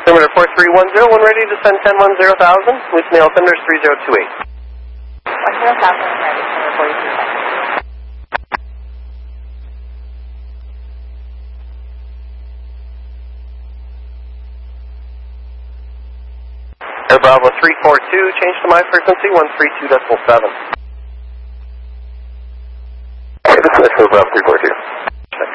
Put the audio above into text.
Perimeter 4310, when ready to send 1010,000, with mail senders 3028. 10,000, ready, perimeter 4310. Air Bravo 342, change to my frequency 132.7. Okay, this is Air Bravo 342.